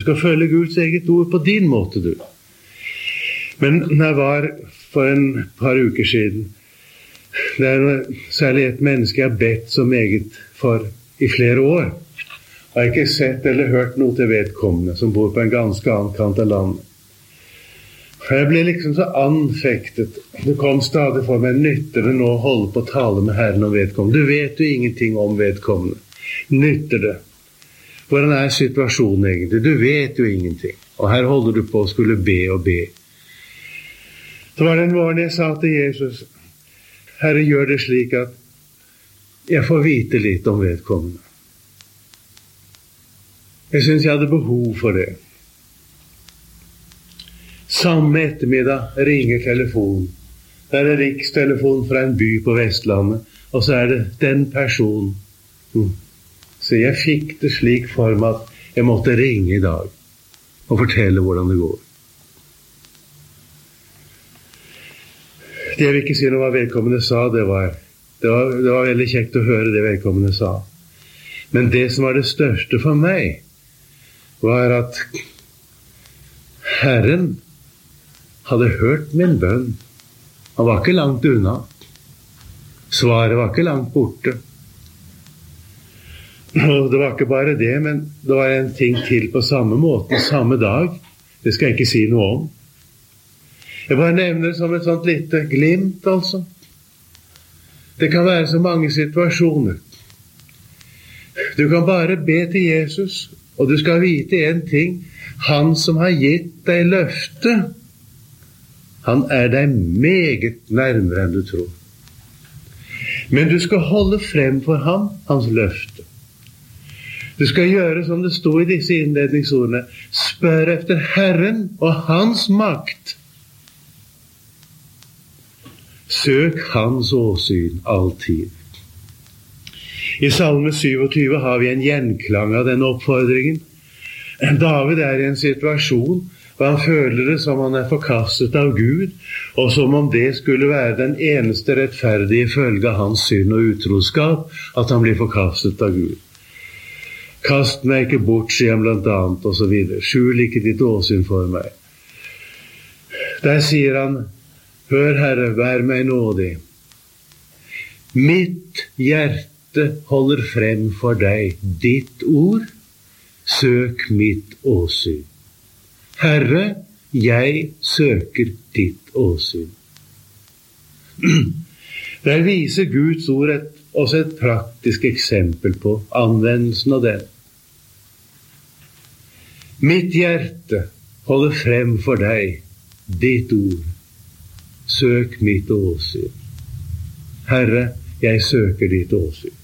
Du skal følge Guds eget ord på din måte, du. Men når jeg var for en par uker siden, det særlig et menneske jeg har bedt så meget for i flere år. Jeg har ikke sett eller hørt noe til vedkommende som bor på en ganske annen kant av landet. Jeg ble liksom så anfektet. Det kom stadig for meg, nytter det nå å holde på å tale med Herren om vedkommende? Du vet jo ingenting om vedkommende. Nytter det? Hvordan situasjonen egentlig? Du vet jo ingenting. Og her holder du på å skulle be og be. Så var det en morgen jeg sa til Jesus, Herre, gjør det slik at jeg får vite litt om vedkommende. Jeg synes jeg hadde behov for det. Samme ettermiddag ringer telefonen. Det er rikstelefon fra en by på Vestlandet, og så er det den personen. Så jeg fikk det slik for meg at jeg måtte ringe i dag og fortelle hvordan det går. Det jeg vil ikke si noe hva vedkommende sa, det var veldig kjekt å høre det vedkommende sa. Men det som var det største for meg, var at Herren hadde hørt min bønn. Han var ikke langt unna. Svaret var ikke langt borte. Og det var ikke bare det, men det var en ting til på samme måte, samme dag. Det skal jeg ikke si noe om. Jeg bare nevner det som et sånt lite glimt, altså. Det kan være så mange situasjoner. Du kan bare be til Jesus, og du skal vite en ting. Han som har gitt deg løfte, han deg meget nærmere enn du tror. Men du skal holde frem for ham, hans løfte. Du skal gjøre som det stod i disse innledningsordene. Spør efter Herren og hans makt. Søk hans åsyn alltid. I Salme 27 har vi en gjenklang av denne oppfordringen. David i en situasjon hvor han føler det som han forkastet av Gud, og som om det skulle være den eneste rettferdige følge av hans synd og utroskap, at han blir forkastet av Gud. Kast meg ikke bort, sier han blant annet, og så videre. Skjul ikke ditt åsyn for meg. Der sier han, hør Herre, vær meg nådig. Mitt hjerte holder frem for deg ditt ord, søk mitt åsyn. Herre, jeg søker ditt åsyn. Der viser Guds ord også et praktisk eksempel på anvendelsen av den. Mitt hjerte holder frem for deg ditt ord, søk mitt åsyn. Herre, jeg søker ditt åsyn.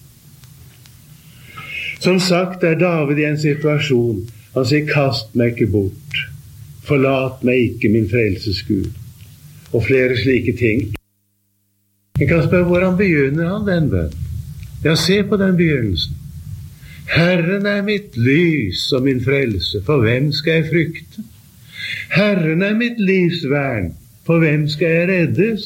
Som sagt David i en situasjon. Han sier, kast meg ikke bort. Forlat meg ikke, min frelses Gud. Og flere slike ting. Jeg kan spørre, hvordan begynner han den bønnen? Ja, se på den begynnelsen. Herren mitt lys og min frelse, for hvem skal jeg frykte? Herren mitt livsvern, for hvem skal jeg reddes?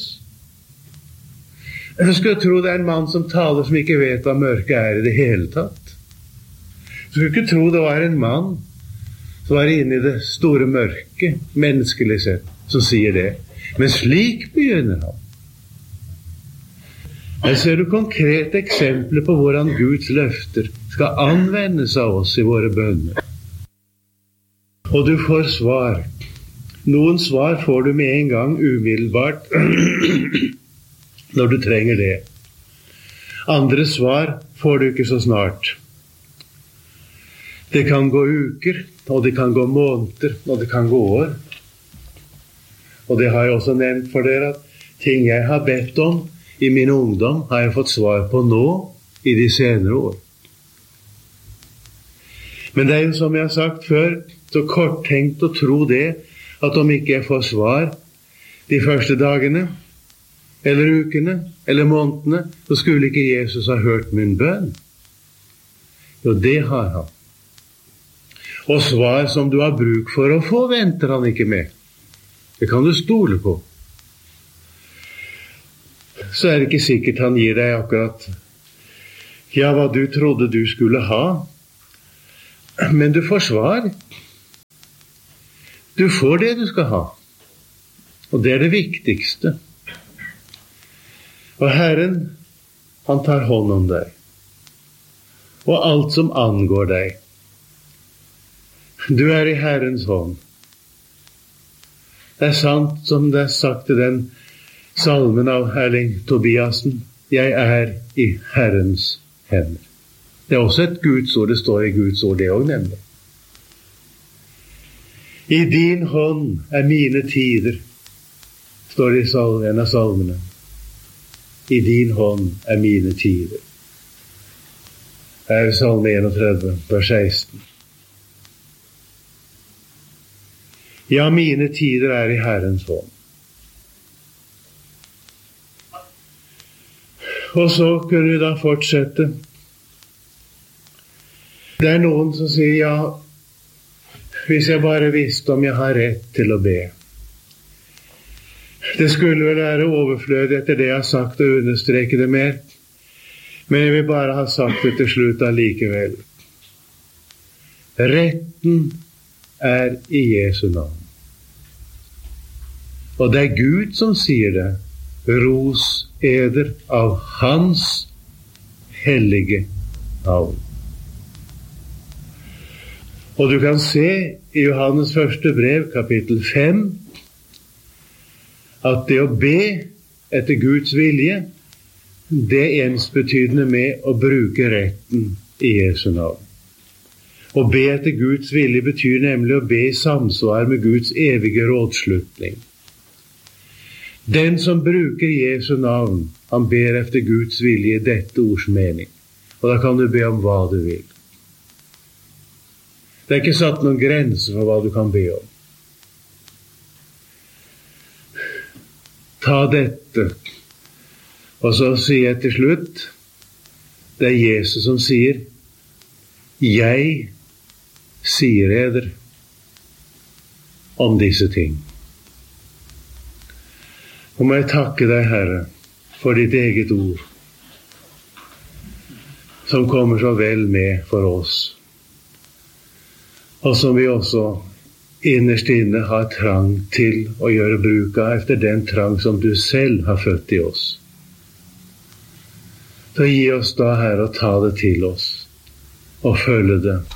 Jeg skulle tro det en mann som taler som ikke vet hva mørket i det hele tatt. Jeg skulle ikke tro det var en mann som var inne i det store mørket, menneskelig sett, som sier det. Men slik begynner han. Her ser du konkrete eksempler på hvordan Guds løfter skal anvendes av oss i våre bønner. Og du får svar. Noen svar får du med en gang umiddelbart når du trenger det. Andre svar får du ikke så snart. Det kan gå uker, og det kan gå måneder, og det kan gå år. Og det har jeg også nevnt for dere, at ting jeg har bedt om i min ungdom, har jeg fått svar på nå, i de senere år. Men det jo som jeg har sagt før, så korttenkt å tro det, at om ikke jeg får svar de første dagene, eller ukene, eller månedene, så skulle ikke Jesus ha hørt min bønn. Jo, det har han. Og svar som du har bruk for å få, venter han ikke med. Det kan du stole på. Så det ikke sikkert han gir deg akkurat hva du trodde du skulle ha. Men du får svar. Du får det du skal ha. Og det det viktigste. Og Herren, han tar hånd om deg. Og alt som angår deg. Du i Herrens hånd. Det sant som det sagt i den salmen av Erling Tobiasen. Jeg i Herrens hender. Det også et Guds ord, det står i Guds ord, det også nemlig. I din hånd mine tider, står det i en av salmene. I din hånd mine tider. Det i salme 31, vers 16. Ja, mine tider i Herrens hånd. Og så kunne vi da fortsette. Det noen som sier, ja, hvis jeg bare visste om jeg har rett til å be. Det skulle vel være overflødig etter det jeg har sagt og understreke det mer. Men jeg vil bare ha sagt det til slutt allikevel. Retten i Jesu navn. Og det Gud som sier det. Ros eder av hans hellige navn. Og du kan se i Johannes første brev, kapittel 5, at det å be etter Guds vilje, det ensbetydende med å bruke retten i Jesu navn. Å be etter Guds vilje betyr nemlig å be i samsvar med Guds evige rådslutning. Den som bruker Jesu navn, han ber efter Guds vilje i dette ords mening. Og da kan du be om hva du vil. Det ikke satt noen grenser for hva du kan be om. Ta dette. Og så sier jeg til slutt, det Jesus som sier, jeg sier eder om disse ting. Og må jeg takke deg, Herre, for ditt eget ord, som kommer så vel med for oss, og som vi også innerst inne har trang til å gjøre bruk av efter den trang som du selv har født i oss. Så gi oss da, Herre, å ta det til oss, og følge det,